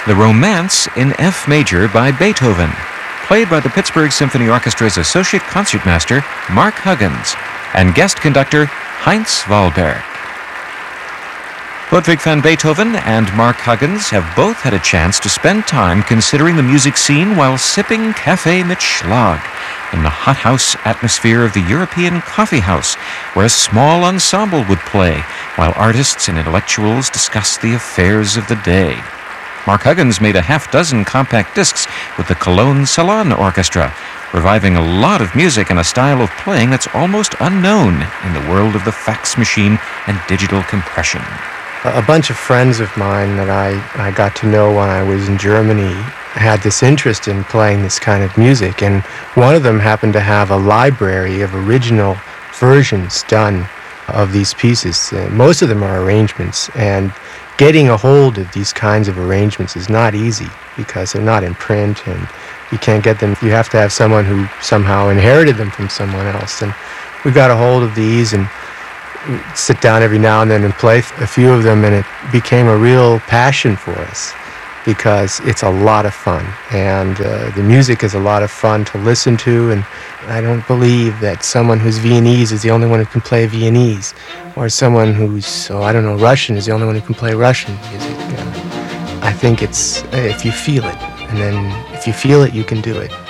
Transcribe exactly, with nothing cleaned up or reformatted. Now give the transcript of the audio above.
The Romance in F major by Beethoven, played by the Pittsburgh Symphony Orchestra's Associate Concertmaster, Mark Huggins, and guest conductor, Heinz Wahlberg. Ludwig van Beethoven and Mark Huggins have both had a chance to spend time considering the music scene while sipping Café mit Schlag in the hothouse atmosphere of the European Coffee House, where a small ensemble would play while artists and intellectuals discussed the affairs of the day. Mark Huggins made a half dozen compact discs with the Cologne Salon Orchestra, reviving a lot of music and a style of playing that's almost unknown in the world of the fax machine and digital compression. A bunch of friends of mine that I, I got to know when I was in Germany had this interest in playing this kind of music, and one of them happened to have a library of original versions done of these pieces. Uh, most of them are arrangements, and getting a hold of these kinds of arrangements is not easy because they're not in print and you can't get them. You have to have someone who somehow inherited them from someone else. And we got a hold of these and sit down every now and then and play a few of them, and it became a real passion for us because it's a lot of fun, and uh, the music is a lot of fun to listen to. And I don't believe that someone who's Viennese is the only one who can play Viennese, or someone who's, oh, I don't know, Russian is the only one who can play Russian music. Uh, I think it's, if you feel it, and then if you feel it, you can do it.